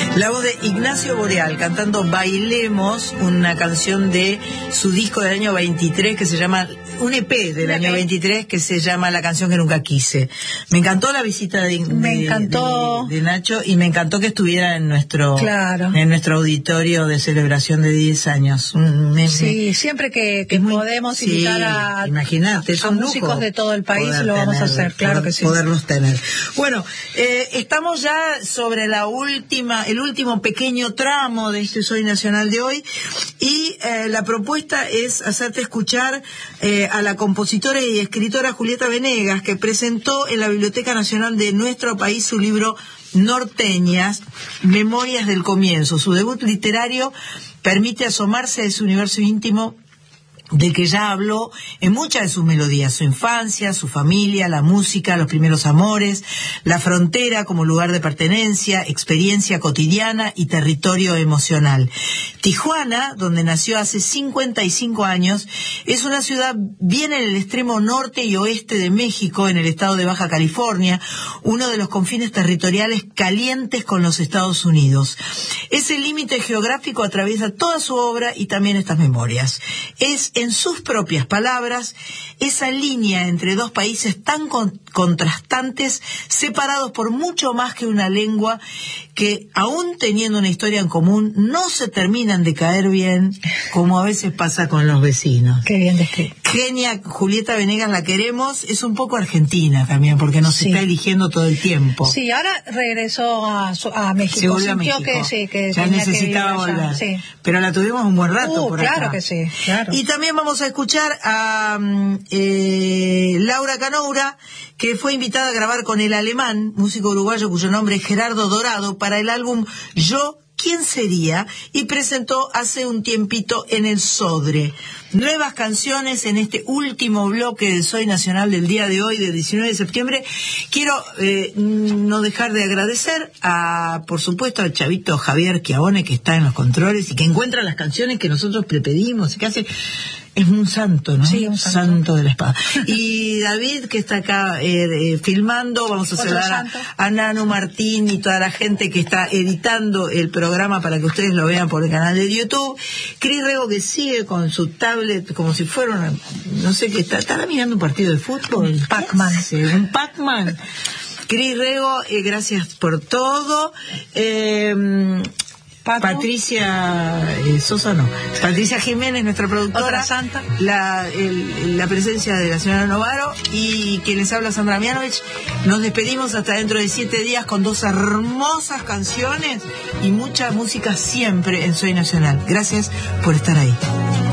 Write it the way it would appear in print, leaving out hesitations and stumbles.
La voz de Ignacio Boreal cantando Bailemos, una canción de su disco del año 23 que se llama, un EP del año 23 que se llama La canción que nunca quise. Me encantó la visita de Nacho, y me encantó que estuviera en nuestro auditorio de celebración de 10 años. Siempre que podemos invitar a músicos de todo el país lo vamos a hacer, claro que sí. Poderlos tener. Bueno, estamos ya sobre el último pequeño tramo de este Soy Nacional de hoy, y la propuesta es hacerte escuchar a la compositora y escritora Julieta Venegas, que presentó en la Biblioteca Nacional de nuestro país su libro Norteñas, Memorias del Comienzo. Su debut literario permite asomarse de su universo íntimo, de que ya habló en muchas de sus melodías: su infancia, su familia, la música, los primeros amores, la frontera como lugar de pertenencia, experiencia cotidiana y territorio emocional. Tijuana, donde nació hace 55 años, es una ciudad bien en el extremo norte y oeste de México, en el estado de Baja California, uno de los confines territoriales calientes con los Estados Unidos. Ese límite geográfico atraviesa toda su obra y también estas memorias. Es, en sus propias palabras, esa línea entre dos países tan contrastantes, separados por mucho más que una lengua, que aún teniendo una historia en común, no se terminan de caer bien, como a veces pasa con los vecinos. Qué bien descrito. Genia Julieta Venegas, la queremos. Es un poco argentina también, porque nos está eligiendo todo el tiempo. Sí, ahora regresó a México. Se volvió a México. Que ya necesitaba volver. Sí. Pero la tuvimos un buen rato por acá. Claro que sí, claro. Y también vamos a escuchar a Laura Canoura, que fue invitada a grabar con el alemán, músico uruguayo cuyo nombre es Gerardo Dorado, para el álbum Yo, ¿quién sería? Y presentó hace un tiempito en el Sodre. Nuevas canciones en este último bloque del Soy Nacional del día de hoy, de 19 de septiembre. Quiero no dejar de agradecer por supuesto, al chavito Javier Chiavone, que está en los controles y que encuentra las canciones que nosotros le pedimos y que hace. Es un santo, ¿no? Sí, un santo de la espada. Y David, que está acá filmando. Vamos a saludar a Nano Martín y toda la gente que está editando el programa para que ustedes lo vean por el canal de YouTube. Cris Rego, que sigue con su tablet como si fuera una, no sé qué, estará mirando un partido de fútbol. Pac-Man. Un Pac-Man. Cris Rego, gracias por todo. Patricia Sosa, no. Patricia Jiménez, nuestra productora. Otra santa. La presencia de la señora Novaro, y quien les habla, Sandra Mianovich. Nos despedimos hasta dentro de 7 días con 2 hermosas canciones y mucha música siempre en Soy Nacional. Gracias por estar ahí.